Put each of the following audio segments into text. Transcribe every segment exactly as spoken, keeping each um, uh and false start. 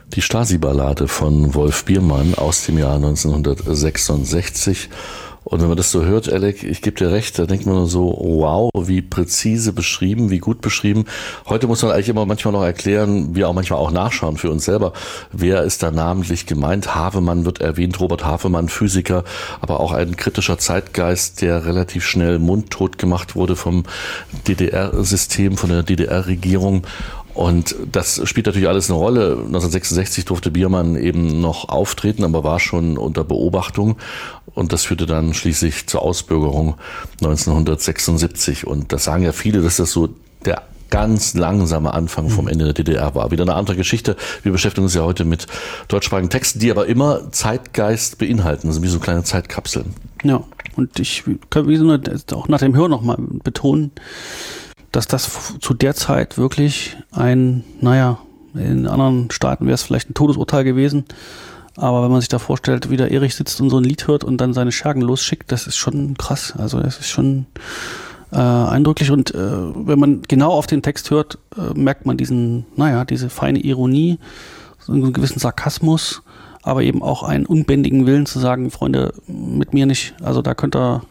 Die Stasi-Ballade von Wolf Biermann aus dem Jahr neunzehnhundertsechsundsechzig. Und wenn man das so hört, Alec, ich gebe dir recht, da denkt man nur so, wow, wie präzise beschrieben, wie gut beschrieben. Heute muss man eigentlich immer manchmal noch erklären, wir auch manchmal auch nachschauen für uns selber, wer ist da namentlich gemeint. Havemann wird erwähnt, Robert Havemann, Physiker, aber auch ein kritischer Zeitgeist, der relativ schnell mundtot gemacht wurde vom D D R-System, von der D D R-Regierung. Und das spielt natürlich alles eine Rolle. neunzehnhundertsechsundsechzig durfte Biermann eben noch auftreten, aber war schon unter Beobachtung. Und das führte dann schließlich zur Ausbürgerung neunzehnhundertsechsundsiebzig. Und das sagen ja viele, dass das so der ganz langsame Anfang vom Ende der D D R war. Wieder eine andere Geschichte. Wir beschäftigen uns ja heute mit deutschsprachigen Texten, die aber immer Zeitgeist beinhalten. Das sind wie so kleine Zeitkapseln. Ja, und ich kann wie so eine, auch nach dem Hören nochmal betonen, dass das zu der Zeit wirklich ein, naja, in anderen Staaten wäre es vielleicht ein Todesurteil gewesen, aber wenn man sich da vorstellt, wie der Erich sitzt und so ein Lied hört und dann seine Schergen losschickt, das ist schon krass, also das ist schon äh, eindrücklich und äh, wenn man genau auf den Text hört, äh, merkt man diesen, naja, diese feine Ironie, so einen gewissen Sarkasmus, aber eben auch einen unbändigen Willen zu sagen, Freunde, mit mir nicht, also da könnt ihr,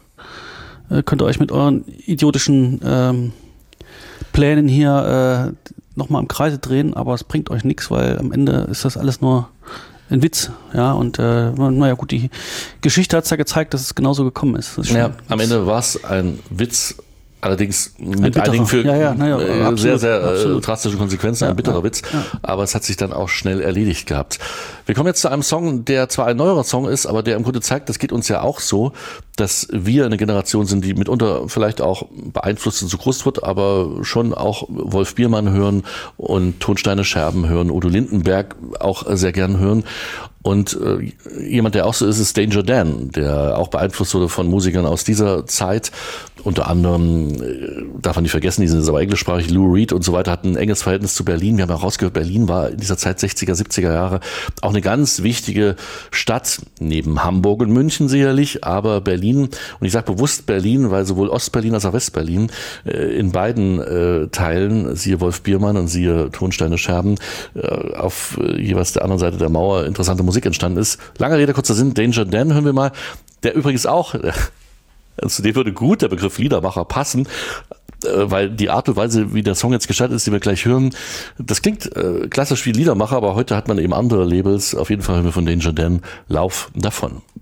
äh, könnt ihr euch mit euren idiotischen ähm, Plänen hier äh, nochmal im Kreise drehen, aber es bringt euch nichts, weil am Ende ist das alles nur ein Witz. Ja, und äh, naja gut, die Geschichte hat es ja gezeigt, dass es genauso gekommen ist. ist ja, am Ende war es ein Witz, allerdings mit einigen für ja, ja, ja, äh, absolut, sehr, sehr absolut. Äh, drastische Konsequenzen, ja, ein bitterer ja, Witz, ja. Aber es hat sich dann auch schnell erledigt gehabt. Wir kommen jetzt zu einem Song, der zwar ein neuerer Song ist, aber der im Grunde zeigt, das geht uns ja auch so, dass wir eine Generation sind, die mitunter vielleicht auch beeinflusst und zu groß wird, aber schon auch Wolf Biermann hören und Tonsteine Scherben hören, Udo Lindenberg auch sehr gern hören. Und äh, jemand, der auch so ist, ist Danger Dan, der auch beeinflusst wurde von Musikern aus dieser Zeit. Unter anderem, äh, darf man nicht vergessen, die sind aber englischsprachig, Lou Reed und so weiter, hatten ein enges Verhältnis zu Berlin. Wir haben auch rausgehört, Berlin war in dieser Zeit sechziger, siebziger Jahre auch eine ganz wichtige Stadt, neben Hamburg und München sicherlich, aber Berlin, und ich sage bewusst Berlin, weil sowohl Ostberlin als auch Westberlin äh, in beiden äh, Teilen, siehe Wolf Biermann und siehe Tonsteine Scherben, äh, auf äh, jeweils der anderen Seite der Mauer interessante Musik entstanden ist. Lange Rede, kurzer Sinn, Danger Dan hören wir mal, der übrigens auch, äh, zu dem würde gut der Begriff Liedermacher passen, äh, weil die Art und Weise, wie der Song jetzt gestaltet ist, die wir gleich hören, das klingt äh, klassisch wie Liedermacher, aber heute hat man eben andere Labels. Auf jeden Fall hören wir von Danger Dan Lauf davon.